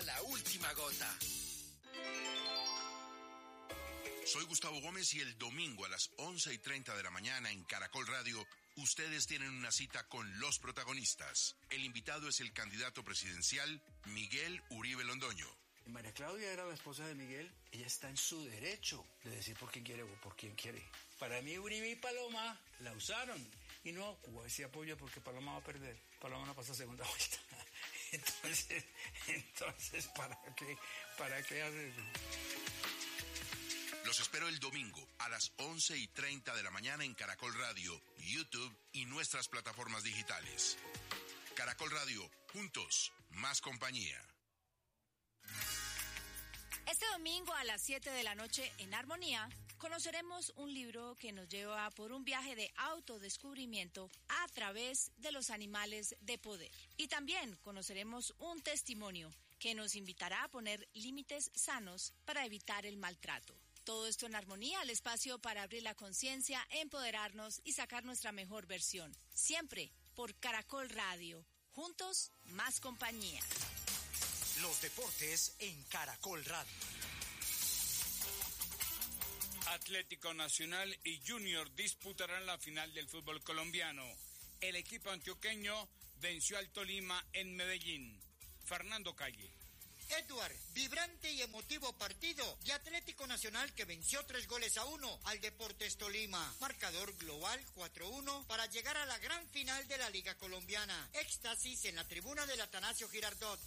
la última gota. Soy Gustavo Gómez y el domingo a las 11:30 de la mañana en Caracol Radio, ustedes tienen una cita con los protagonistas. El invitado es el candidato presidencial Miguel Uribe Londoño. María Claudia era la esposa de Miguel. Ella está en su derecho de decir por quién quiere o por quién quiere. Para mí, Uribe y Paloma la usaron. Y no, Cuba sí apoya porque Paloma va a perder. Paloma no pasa segunda vuelta. Entonces, ¿para qué hacer eso? Los espero el domingo a las 11:30 de la mañana en Caracol Radio, YouTube y nuestras plataformas digitales. Caracol Radio, juntos, más compañía. Este domingo a las 7 de la noche en Armonía conoceremos un libro que nos lleva por un viaje de autodescubrimiento a través de los animales de poder. Y también conoceremos un testimonio que nos invitará a poner límites sanos para evitar el maltrato. Todo esto en Armonía, el espacio para abrir la conciencia, empoderarnos y sacar nuestra mejor versión. Siempre por Caracol Radio. Juntos, más compañía. Los deportes en Caracol Radio. Atlético Nacional y Junior disputarán la final del fútbol colombiano. El equipo antioqueño venció al Tolima en Medellín. Fernando Calle. Edward, vibrante y emotivo partido de Atlético Nacional que venció 3-1 al Deportes Tolima. Marcador global 4-1 para llegar a la gran final de la Liga Colombiana. Éxtasis en la tribuna del Atanasio Girardot.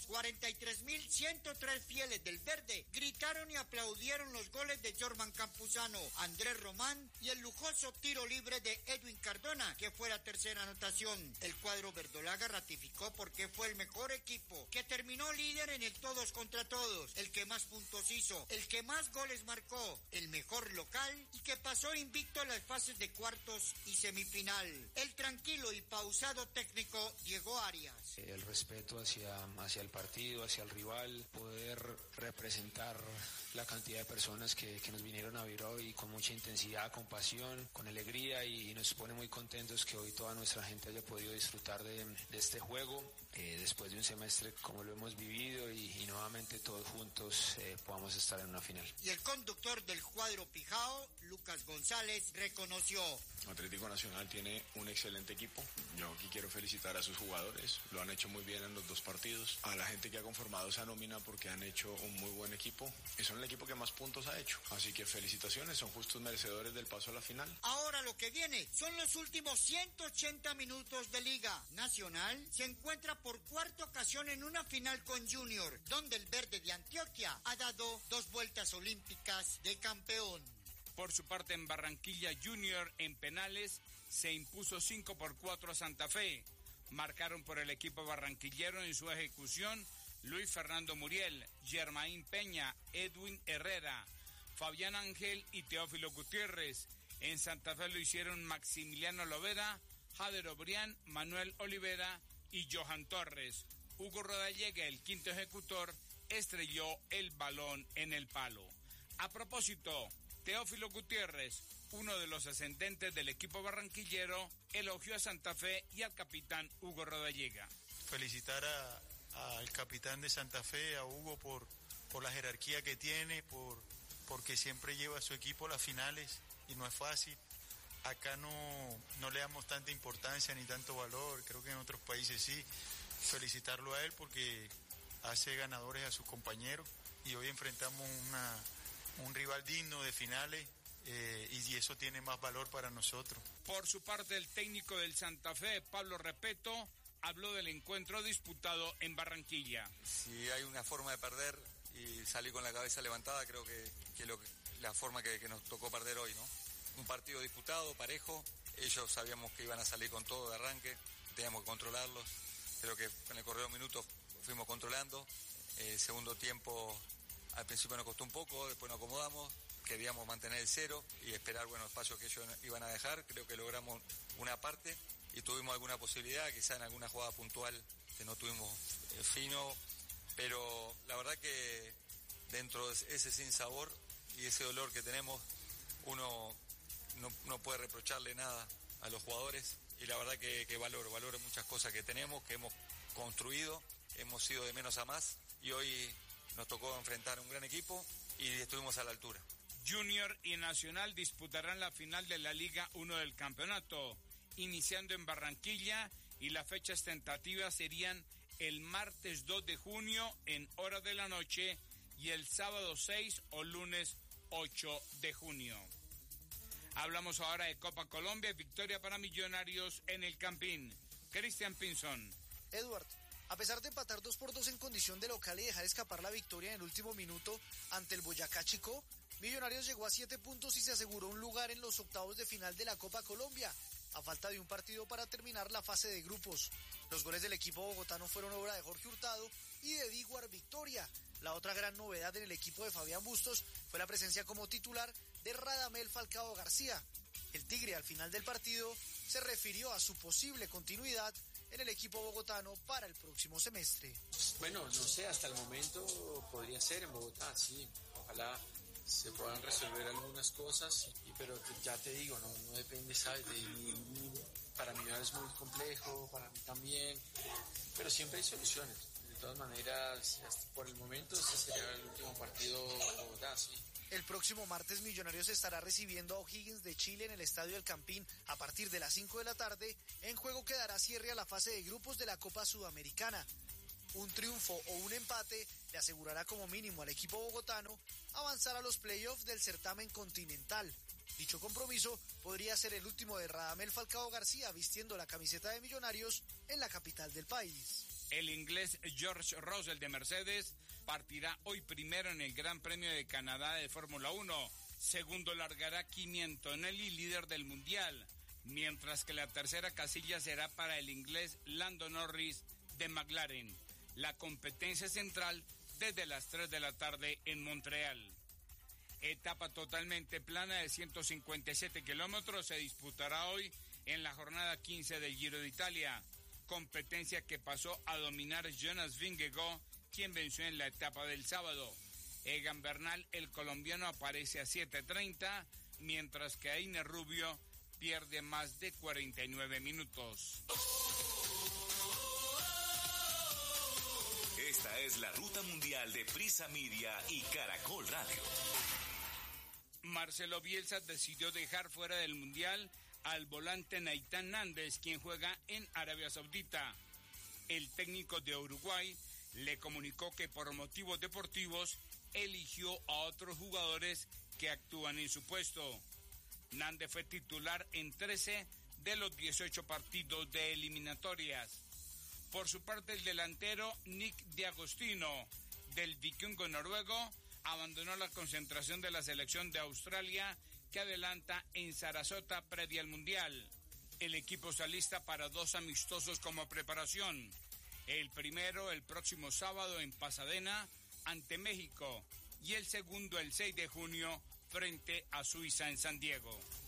43.103 fieles del verde gritaron y aplaudieron los goles de Jorman Campuzano, Andrés Román y el lujoso tiro libre de Edwin Cardona, que fue la tercera anotación. El cuadro verdolaga ratificó porque fue el mejor equipo, que terminó líder en el todos contra todos, el que más puntos hizo, el que más goles marcó, el mejor local y que pasó invicto a las fases de cuartos y semifinal. El tranquilo y pausado técnico Diego Arias. El respeto hacia el partido, hacia el rival, poder representar la cantidad de personas que nos vinieron a ver hoy con mucha intensidad, con pasión, con alegría, y nos pone muy contentos que hoy toda nuestra gente haya podido disfrutar de este juego después de un semestre como lo hemos vivido y nuevamente todos juntos podamos estar en una final. Y el conductor del cuadro Pijao, Lucas González, reconoció: Atlético Nacional tiene un excelente equipo. Yo aquí quiero felicitar a sus jugadores, lo han hecho muy bien en los dos partidos, a la gente que ha conformado esa nómina porque han hecho un muy buen equipo y son el equipo que más puntos ha hecho, así que felicitaciones, son justos merecedores del paso a la final. Ahora lo que viene son los últimos 180 minutos de Liga. Nacional se encuentra por cuarta ocasión en una final con Junior, donde el verde de Antioquia ha dado 2 vueltas olímpicas de campeón. Por su parte, en Barranquilla, Junior en penales se impuso 5-4 a Santa Fe. Marcaron por el equipo barranquillero en su ejecución Luis Fernando Muriel, Germain Peña, Edwin Herrera, Fabián Ángel y Teófilo Gutiérrez. En Santa Fe lo hicieron Maximiliano Lovera, Jader Obrián, Manuel Olivera y Johan Torres. Hugo Rodallega, el quinto ejecutor, estrelló el balón en el palo. A propósito, Teófilo Gutiérrez, uno de los ascendentes del equipo barranquillero, elogió a Santa Fe y al capitán Hugo Rodallega. Felicitar al capitán de Santa Fe, a Hugo, por la jerarquía que tiene, porque siempre lleva a su equipo a las finales y no es fácil. Acá no le damos tanta importancia ni tanto valor, creo que en otros países sí. Felicitarlo a él porque hace ganadores a sus compañeros y hoy enfrentamos un rival digno de finales y eso tiene más valor para nosotros. Por su parte, el técnico del Santa Fe, Pablo Repeto, habló del encuentro disputado en Barranquilla. Si hay una forma de perder y salir con la cabeza levantada, creo que la forma que nos tocó perder hoy, ¿no? Un partido disputado, parejo, ellos sabíamos que iban a salir con todo de arranque, teníamos que controlarlos. Creo que en el correr de minutos fuimos controlando. Segundo tiempo, al principio nos costó un poco, después nos acomodamos. Queríamos mantener el 0 y esperar espacios que ellos iban a dejar. Creo que logramos una parte y tuvimos alguna posibilidad, quizá en alguna jugada puntual que no tuvimos fino. Pero la verdad que dentro de ese sinsabor y ese dolor que tenemos, uno no puede reprocharle nada a los jugadores. Y la verdad que valoro muchas cosas que tenemos, que hemos construido. hemos ido de menos a más y hoy nos tocó enfrentar a un gran equipo y estuvimos a la altura. Junior y Nacional disputarán la final de la Liga 1 del campeonato, iniciando en Barranquilla, y las fechas tentativas serían el martes 2 de junio en hora de la noche y el sábado 6 o lunes 8 de junio. Hablamos ahora de Copa Colombia, victoria para Millonarios en el Campín. Cristian Pinzón. Edward, a pesar de empatar 2-2 en condición de local y dejar escapar la victoria en el último minuto ante el Boyacá Chicó, Millonarios llegó a 7 puntos y se aseguró un lugar en los octavos de final de la Copa Colombia, a falta de un partido para terminar la fase de grupos. Los goles del equipo bogotano fueron obra de Jorge Hurtado y de Diguar Victoria. La otra gran novedad en el equipo de Fabián Bustos fue la presencia como titular de Radamel Falcao García. El Tigre al final del partido se refirió a su posible continuidad en el equipo bogotano para el próximo semestre. Bueno, no sé, hasta el momento podría ser en Bogotá, sí. Ojalá se puedan resolver algunas cosas, pero ya te digo, no depende, ¿sabes? Para mí es muy complejo, para mí también, pero siempre hay soluciones. De todas maneras, por el momento este sería el último partido en Bogotá, sí. El próximo martes Millonarios estará recibiendo a O'Higgins de Chile en el Estadio del Campín a partir de las 5 de la tarde, en juego que dará cierre a la fase de grupos de la Copa Sudamericana. Un triunfo o un empate le asegurará como mínimo al equipo bogotano avanzar a los playoffs del certamen continental. Dicho compromiso podría ser el último de Radamel Falcao García vistiendo la camiseta de Millonarios en la capital del país. El inglés George Russell de Mercedes partirá hoy primero en el Gran Premio de Canadá de Fórmula 1. Segundo largará Kimi Antonelli, líder del Mundial, mientras que la tercera casilla será para el inglés Lando Norris de McLaren. La competencia central desde las 3 de la tarde en Montreal. Etapa totalmente plana de 157 kilómetros se disputará hoy en la jornada 15 del Giro de Italia. Competencia que pasó a dominar Jonas Vingegaard, quien venció en la etapa del sábado. Egan Bernal, el colombiano, aparece a 7:30, mientras que Einer Rubio pierde más de 49 minutos. Esta es la ruta mundial de Prisa Media y Caracol Radio. Marcelo Bielsa decidió dejar fuera del Mundial al volante Naitán Nández, quien juega en Arabia Saudita. El técnico de Uruguay le comunicó que por motivos deportivos eligió a otros jugadores que actúan en su puesto. Nández fue titular en 13 de los 18 partidos de eliminatorias. Por su parte, el delantero Nick D'Agostino, del Vikingo noruego, abandonó la concentración de la selección de Australia, que adelanta en Sarasota previa al Mundial. El equipo se alista para 2 amistosos como preparación. El primero el próximo sábado en Pasadena ante México y el segundo el 6 de junio frente a Suiza en San Diego.